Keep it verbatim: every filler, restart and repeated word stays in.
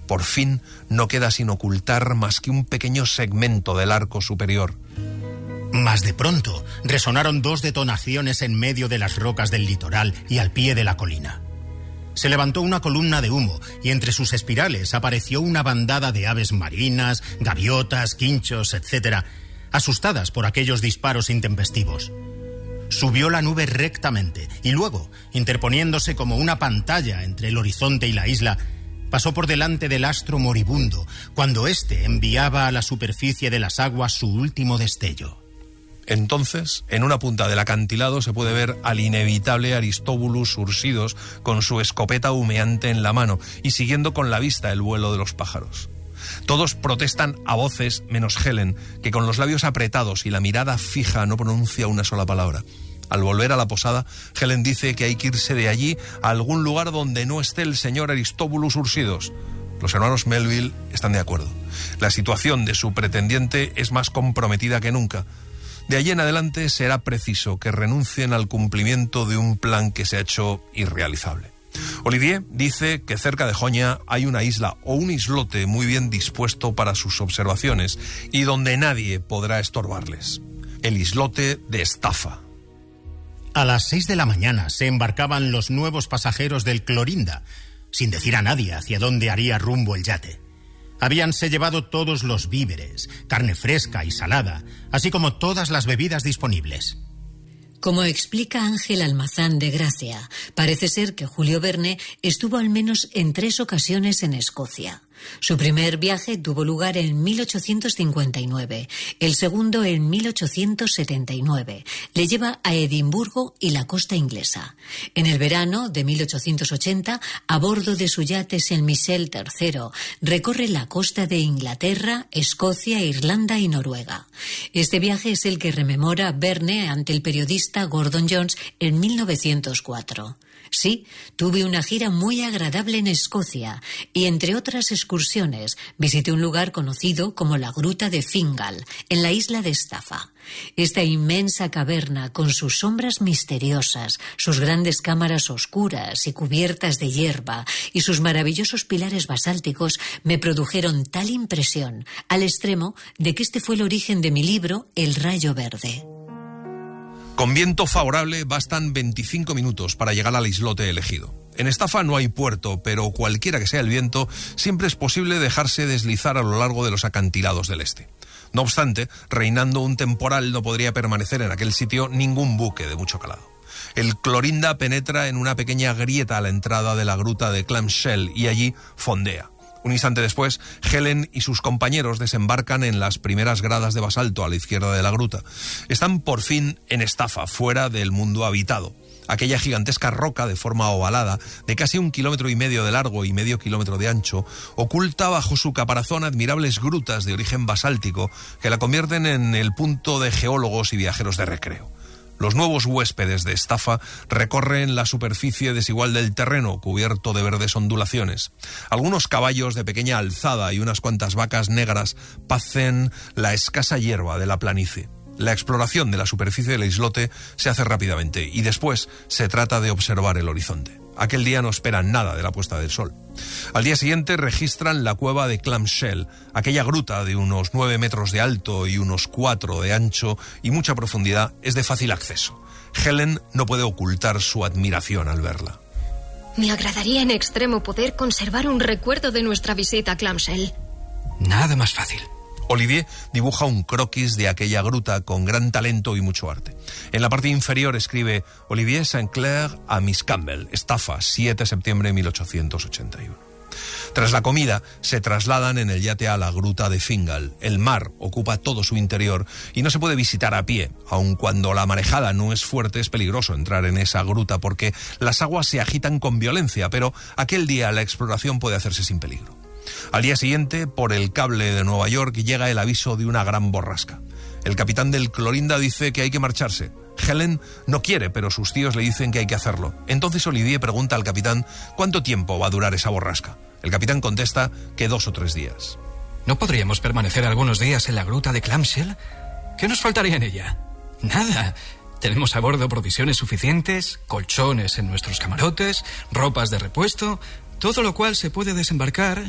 Por fin no queda sin ocultar más que un pequeño segmento del arco superior. Mas de pronto resonaron dos detonaciones en medio de las rocas del litoral y al pie de la colina. Se levantó una columna de humo y entre sus espirales apareció una bandada de aves marinas, gaviotas, quinchos, etcétera, asustadas por aquellos disparos intempestivos. Subió la nube rectamente y luego, interponiéndose como una pantalla entre el horizonte y la isla, pasó por delante del astro moribundo cuando éste enviaba a la superficie de las aguas su último destello. Entonces, en una punta del acantilado se puede ver al inevitable Aristóbulus Ursidos con su escopeta humeante en la mano y siguiendo con la vista el vuelo de los pájaros. Todos protestan a voces menos Helen, que con los labios apretados y la mirada fija no pronuncia una sola palabra. Al volver a la posada, Helen dice que hay que irse de allí a algún lugar donde no esté el señor Aristóbulus Ursidos. Los hermanos Melville están de acuerdo. La situación de su pretendiente es más comprometida que nunca. De allí en adelante será preciso que renuncien al cumplimiento de un plan que se ha hecho irrealizable. Olivier dice que cerca de Joña hay una isla o un islote muy bien dispuesto para sus observaciones y donde nadie podrá estorbarles. El islote de Estafa. A las seis de la mañana se embarcaban los nuevos pasajeros del Clorinda, sin decir a nadie hacia dónde haría rumbo el yate. Habíanse llevado todos los víveres, carne fresca y salada, así como todas las bebidas disponibles. Como explica Ángel Almazán de Gracia, parece ser que Julio Verne estuvo al menos en tres ocasiones en Escocia. Su primer viaje tuvo lugar en mil ochocientos cincuenta y nueve, el segundo en mil ochocientos setenta y nueve. Le lleva a Edimburgo y la costa inglesa. En el verano de mil ochocientos ochenta, a bordo de su yate Saint Michel tercero, recorre la costa de Inglaterra, Escocia, Irlanda y Noruega. Este viaje es el que rememora Verne ante el periodista Gordon Jones en mil novecientos cuatro. Sí, tuve una gira muy agradable en Escocia y, entre otras excursiones, visité un lugar conocido como la Gruta de Fingal, en la isla de Estafa. Esta inmensa caverna, con sus sombras misteriosas, sus grandes cámaras oscuras y cubiertas de hierba y sus maravillosos pilares basálticos, me produjeron tal impresión, al extremo de que este fue el origen de mi libro El Rayo Verde. Con viento favorable bastan veinticinco minutos para llegar al islote elegido. En Estafa no hay puerto, pero cualquiera que sea el viento, siempre es posible dejarse deslizar a lo largo de los acantilados del este. No obstante, reinando un temporal, no podría permanecer en aquel sitio ningún buque de mucho calado. El Clorinda penetra en una pequeña grieta a la entrada de la gruta de Clamshell y allí fondea. Un instante después, Helen y sus compañeros desembarcan en las primeras gradas de basalto a la izquierda de la gruta. Están por fin en Estafa, fuera del mundo habitado. Aquella gigantesca roca de forma ovalada, de casi un kilómetro y medio de largo y medio kilómetro de ancho, oculta bajo su caparazón admirables grutas de origen basáltico que la convierten en el punto de geólogos y viajeros de recreo. Los nuevos huéspedes de Estafa recorren la superficie desigual del terreno, cubierto de verdes ondulaciones. Algunos caballos de pequeña alzada y unas cuantas vacas negras pacen la escasa hierba de la planicie. La exploración de la superficie del islote se hace rápidamente y después se trata de observar el horizonte. Aquel día no esperan nada de la puesta del sol. Al día siguiente registran la cueva de Clamshell, aquella gruta de unos nueve metros de alto y unos cuatro de ancho y mucha profundidad es de fácil acceso. Helen no puede ocultar su admiración al verla. Me agradaría en extremo poder conservar un recuerdo de nuestra visita a Clamshell. Nada más fácil. Olivier dibuja un croquis de aquella gruta con gran talento y mucho arte. En la parte inferior escribe Olivier Saint-Clair a Miss Campbell, Estafa, siete de septiembre de mil ochocientos ochenta y uno. Tras la comida, se trasladan en el yate a la gruta de Fingal. El mar ocupa todo su interior y no se puede visitar a pie. Aun cuando la marejada no es fuerte, es peligroso entrar en esa gruta porque las aguas se agitan con violencia, pero aquel día la exploración puede hacerse sin peligro. Al día siguiente, por el cable de Nueva York, llega el aviso de una gran borrasca. El capitán del Clorinda dice que hay que marcharse. Helen no quiere, pero sus tíos le dicen que hay que hacerlo. Entonces Olivier pregunta al capitán cuánto tiempo va a durar esa borrasca. El capitán contesta que dos o tres días. ¿No podríamos permanecer algunos días en la gruta de Clamshell? ¿Qué nos faltaría en ella? Nada. Tenemos a bordo provisiones suficientes, colchones en nuestros camarotes, ropas de repuesto, todo lo cual se puede desembarcar